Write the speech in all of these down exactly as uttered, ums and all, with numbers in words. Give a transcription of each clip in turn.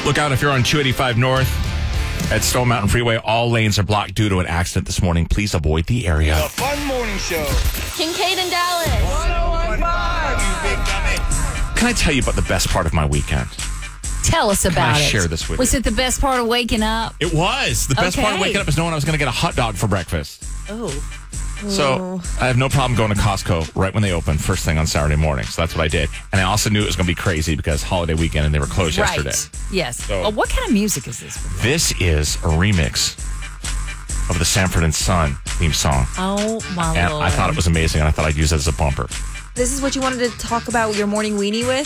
Look out if you're on two eighty-five North at Stone Mountain Freeway. All lanes are blocked due to an accident this morning. Please avoid the area. The Fun Morning Show. Kincaid and Dallas. one oh one point five. Can I tell you about the best part of my weekend? Tell us about I it. share this with Was you? it the best part of waking up? It was. The best part of Okay. waking up is knowing I was going to get a hot dog for breakfast. Oh. So I have no problem going to Costco right when they open, first thing on Saturday morning. So that's what I did. And I also knew it was going to be crazy because holiday weekend and they were closed Right. yesterday. Yes. So- oh, what kind of music is this? This is a remix of the Sanford and Son theme song. Oh, my And Lord. I thought it was amazing, and I thought I'd use it as a bumper. This is what you wanted to talk about your morning weenie with?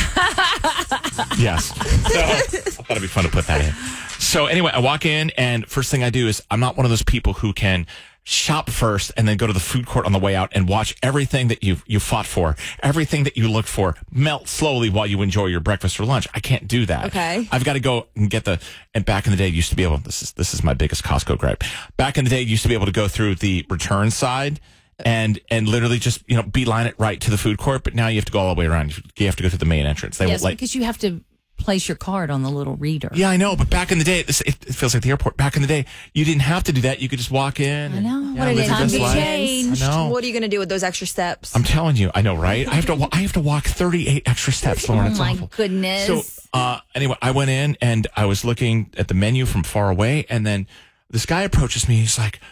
Yes. So I thought it'd be fun to put that in. So anyway, I walk in, and first thing I do is I'm not one of those people who can shop first and then go to the food court on the way out and watch everything that you you fought for, everything that you looked for, melt slowly while you enjoy your breakfast or lunch. I can't do that. Okay. I've got to go and get the. And back in the day, you used to be able. This is this is my biggest Costco gripe. Back in the day, you used to be able to go through the return side. And and literally just, you know, beeline it right to the food court. But now you have to go all the way around. You have to go through the main entrance. They Yes, won't let. because you have to place your card on the little reader. Yeah, I know. But back in the day, this, it, it feels like the airport. Back in the day, you didn't have to do that. You could just walk in. I know. And, What yeah, a live your time best to life. change. I know. What are you going to do with those extra steps? I'm telling you. I know, right? I have to. wa- I have to walk thirty-eight extra steps, Lauren. Oh, It's my awful. goodness. So uh, anyway, I went in and I was looking at the menu from far away, and then this guy approaches me. He's like,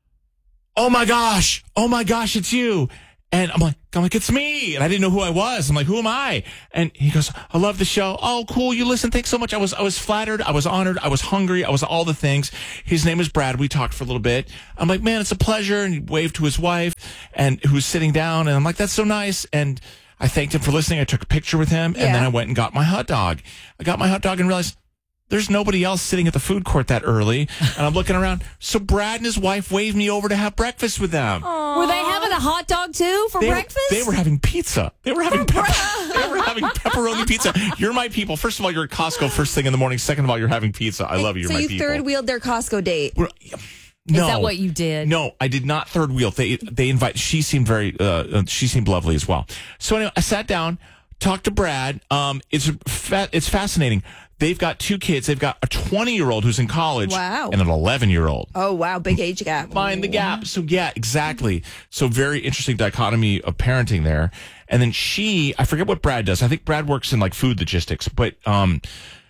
"Oh my gosh! Oh my gosh! It's you!" And I'm like, I'm like, it's me. And I didn't know who I was. I'm like, who am I? And he goes, I love the show. Oh, cool. You listen. Thanks so much. I was, I was flattered. I was honored. I was hungry. I was all the things. His name is Brad. We talked for a little bit. I'm like, man, it's a pleasure. And he waved to his wife and who was sitting down. And I'm like, that's so nice. And I thanked him for listening. I took a picture with him. Yeah. And then I went and got my hot dog. I got my hot dog and realized there's nobody else sitting at the food court that early. And I'm looking around. So Brad and his wife waved me over to have breakfast with them. Were they having a hot dog, too, for They, breakfast? they were having pizza. They were having pepper, they were having pepperoni pizza. You're my people. First of all, you're at Costco first thing in the morning. Second of all, you're having pizza. I love you. You're so my you people. third wheeled their Costco date. We're- No. Is that what you did? No, I did not third wheel. They they invite. She seemed very. Uh, she seemed lovely as well. So anyway, I sat down, talked to Brad. Um, it's fa- it's fascinating. They've got two kids. They've got a twenty year old who's in college. Wow. And an eleven year old. Oh, wow. Big age gap. Mind the gap. So yeah, exactly. So very interesting dichotomy of parenting there. And then she, I forget what Brad does. I think Brad works in like food logistics, but um,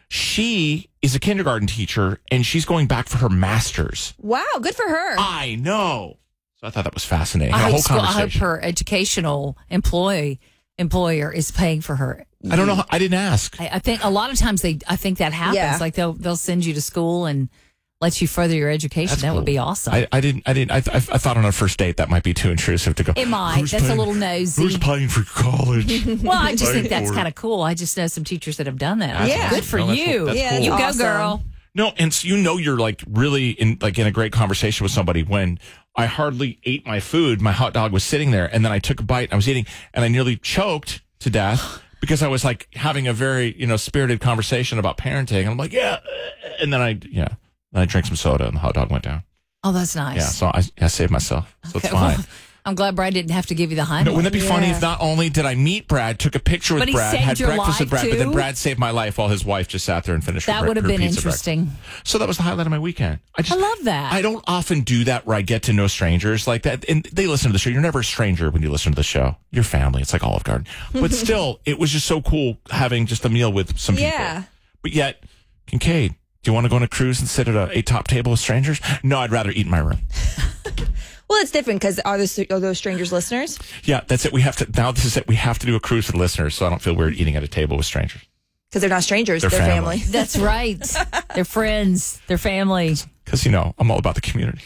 she is a kindergarten teacher and she's going back for her master's. Wow. Good for her. I know. So I thought that was fascinating. I The hope, whole school, I hope conversation. her educational employee employer is paying for her. I don't know. How, I didn't ask. I, I think a lot of times they, I think that happens. Yeah. Like they'll they'll send you to school and let you further your education. That's that cool. would be awesome. I, I didn't. I didn't. I, I, I thought on a first date that might be too intrusive to go. It might. "Who's That's a paying- little nosy." Who's paying for college? well, I just think Paying that's for it. kind of cool. I just know some teachers that have done that. That's Yeah. awesome. Good for No, that's you. cool. That's Yeah, cool. You go, Awesome. girl. No, and so you know you're like really in like in a great conversation with somebody when I hardly ate my food. My hot dog was sitting there, and then I took a bite. And I was eating, and I nearly choked to death because I was like having a very you know spirited conversation about parenting. And I'm like, yeah, and then I yeah, then I drank some soda, and the hot dog went down. Oh, that's nice. Yeah, so I, I saved myself. So it's Okay, fine. well, I'm glad Brad didn't have to give you the Heimlich. No, wouldn't that be funny Yeah. if not only did I meet Brad, took a picture with But he Brad, saved had your breakfast with life, Brad, but then too? Brad saved my life while his wife just sat there and finished her that bre- would have her been pizza breakfast. interesting. So that was the highlight of my weekend. I just I love that. I don't often do that where I get to know strangers like that. And they listen to the show. You're never a stranger when you listen to the show. Your family. It's like Olive Garden. But still, it was just so cool having just a meal with some people. Yeah. But yet, Kincaid, do you want to go on a cruise and sit at a, a top table with strangers? No, I'd rather eat in my room. Well, it's different because are, those- are those strangers listeners? Yeah, that's it. We have to, now this is it. We have to do a cruise with listeners so I don't feel weird eating at a table with strangers. Because they're not strangers. They're They're, family. family. That's right. They're friends. They're family. Because, you know, I'm all about the community.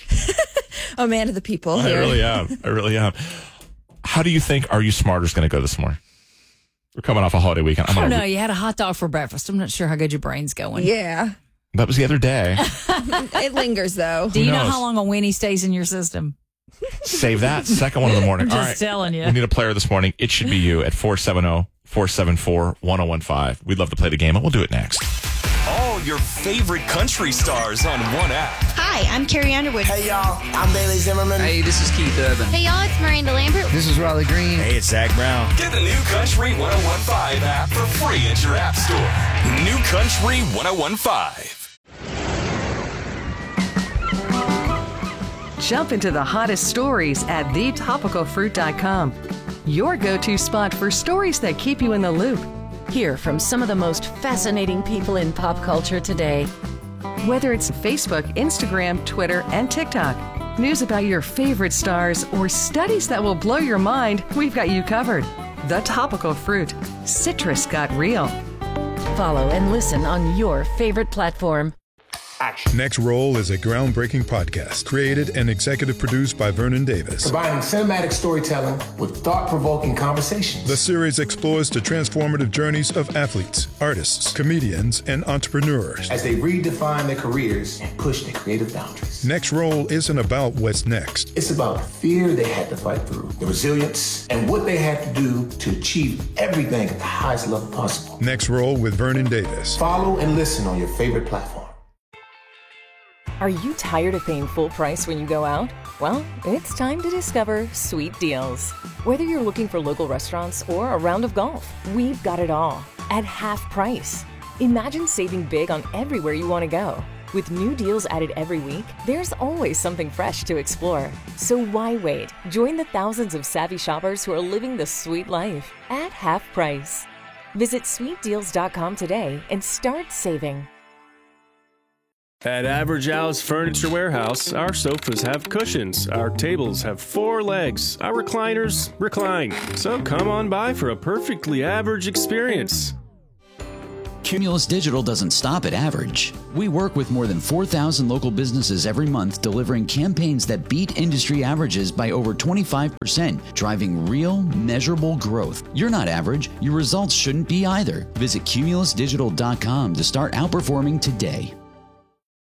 A man of the people I here. really am. I really am. How do you think Are You Smarter is going to go this morning? We're coming off a holiday weekend. I'm I don't gonna know. You had a hot dog for breakfast. I'm not sure how good your brain's going. Yeah. That was the other day. It lingers, though. Do you know knows? how long a weenie stays in your system? Save that. Second one in the morning. I'm All just right. telling you. We need a player this morning. It should be you at four seven zero, four seven four, one zero one five. We'd love to play the game, and we'll do it next. All your favorite country stars on one app. Hi, I'm Carrie Underwood. Hey y'all, I'm Bailey Zimmerman. Hey, this is Keith Urban. Hey y'all, it's Miranda Lambert. This is Riley Green. Hey, it's Zach Brown. Get the new Country ten fifteen app for free at your app store. New Country one oh one point five. Jump into the hottest stories at the topical fruit dot com. Your go-to spot for stories that keep you in the loop. Hear from some of the most fascinating people in pop culture today. Whether it's Facebook, Instagram, Twitter, and TikTok, news about your favorite stars, or studies that will blow your mind, we've got you covered. The Topical Fruit. Citrus got real. Follow and listen on your favorite platform. Next Roll is a groundbreaking podcast created and executive produced by Vernon Davis. Combining cinematic storytelling with thought-provoking conversations. The series explores the transformative journeys of athletes, artists, comedians, and entrepreneurs as they redefine their careers and push their creative boundaries. Next Roll isn't about what's next. It's about the fear they had to fight through, the resilience, and what they had to do to achieve everything at the highest level possible. Next Roll with Vernon Davis. Follow and listen on your favorite platform. Are you tired of paying full price when you go out? Well, it's time to discover Sweet Deals. Whether you're looking for local restaurants or a round of golf, we've got it all at half price. Imagine saving big on everywhere you want to go. With new deals added every week, there's always something fresh to explore. So why wait? Join the thousands of savvy shoppers who are living the sweet life at half price. Visit sweet deals dot com today and start saving. At Average Al's Furniture Warehouse, our sofas have cushions, our tables have four legs, our recliners recline. So come on by for a perfectly average experience. Cumulus Digital doesn't stop at average. We work with more than four thousand local businesses every month, delivering campaigns that beat industry averages by over twenty-five percent, driving real, measurable growth. You're not average. Your results shouldn't be either. Visit cumulus digital dot com to start outperforming today.